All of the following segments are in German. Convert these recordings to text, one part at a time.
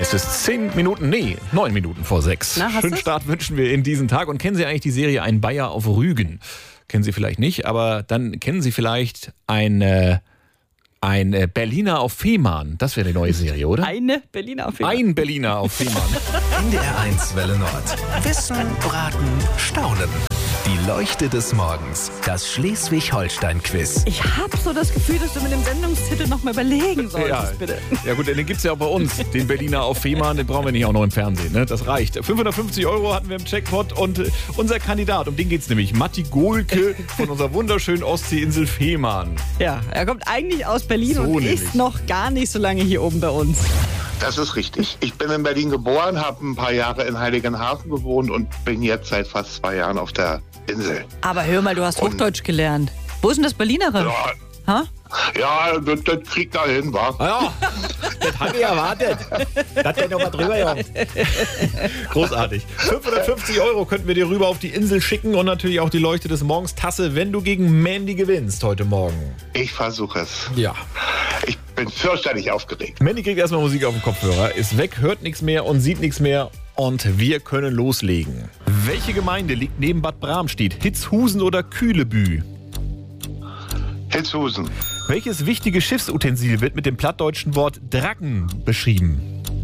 Es ist 9 Minuten vor 6. Schönen Start wünschen wir in diesen Tag. Und kennen Sie eigentlich die Serie Ein Bayer auf Rügen? Kennen Sie vielleicht nicht, aber dann kennen Sie vielleicht ein Berliner auf Fehmarn. Das wäre die neue Serie, oder? Eine Berliner auf Fehmarn. Ein Berliner auf Fehmarn. NDR 1 Welle Nord. Wissen, Raten, Staunen. Die Leuchte des Morgens. Das Schleswig-Holstein-Quiz. Ich habe so das Gefühl, dass du mit dem Sendungstitel noch mal überlegen solltest, bitte. Ja gut, den gibt es ja auch bei uns. Den Berliner auf Fehmarn, den brauchen wir nicht auch noch im Fernsehen. Ne? Das reicht. 550 € hatten wir im Jackpot und unser Kandidat, um den geht es nämlich. Matti Gohlke von unserer wunderschönen Ostseeinsel Fehmarn. Ja, er kommt eigentlich aus Berlin So und nämlich. ist noch gar nicht so lange hier oben bei uns. Das ist richtig. Ich bin in Berlin geboren, habe ein paar Jahre in Heiligenhafen gewohnt und bin jetzt seit fast 2 Jahren auf der Insel. Aber hör mal, du hast Hochdeutsch gelernt. Wo ist denn das Berlinerisch? Ha? Ja, das kriegt da hin, wa? Ja, das habe ich erwartet. Das denn noch mal drüber, Jungs. Großartig. 550 € könnten wir dir rüber auf die Insel schicken und natürlich auch die Leuchte des Morgens Tasse, wenn du gegen Mandy gewinnst heute Morgen. Ich versuche es. Ja. Ich bin fürchterlich aufgeregt. Mandy kriegt erstmal Musik auf dem Kopfhörer, ist weg, hört nichts mehr und sieht nichts mehr. Und wir können loslegen. Welche Gemeinde liegt neben Bad Bramstedt? Hitzhusen oder Kühlebü? Hitzhusen. Welches wichtige Schiffsutensil wird mit dem plattdeutschen Wort Dracken beschrieben?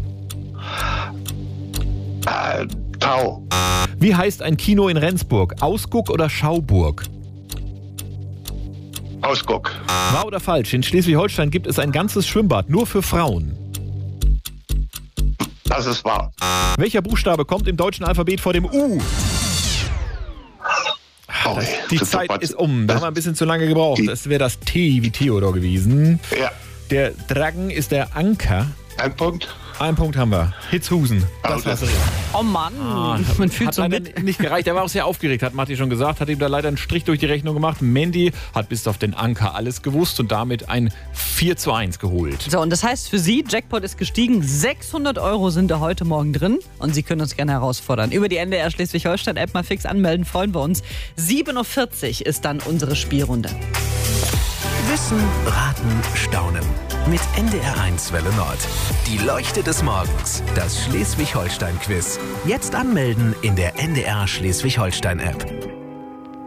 Tau. Wie heißt ein Kino in Rendsburg? Ausguck oder Schauburg? Ausguck. Wahr oder falsch? In Schleswig-Holstein gibt es ein ganzes Schwimmbad nur für Frauen. Das ist wahr. Welcher Buchstabe kommt im deutschen Alphabet vor dem U? Oh, Die Zeit ist um. Da haben wir ein bisschen zu lange gebraucht. Das wäre das T wie Theodor gewesen. Ja. Der Drachen ist der Anker. Ein Punkt. Einen Punkt haben wir. Hitzhusen. Das war's. Oh Mann, man fühlt Hat so leider mit. nicht gereicht. Er war auch sehr aufgeregt, hat Matti schon gesagt. Hat ihm da leider einen Strich durch die Rechnung gemacht. Mandy hat bis auf den Anker alles gewusst und damit ein 4:1 geholt. So, und das heißt für Sie, Jackpot ist gestiegen. 600 € sind da heute Morgen drin und Sie können uns gerne herausfordern. Über die NDR Schleswig-Holstein-App mal fix anmelden, freuen wir uns. 7:40 Uhr ist dann unsere Spielrunde. Wissen, Raten, Staunen. Mit NDR 1 Welle Nord. Die Leuchte des Morgens. Das Schleswig-Holstein-Quiz. Jetzt anmelden in der NDR Schleswig-Holstein-App.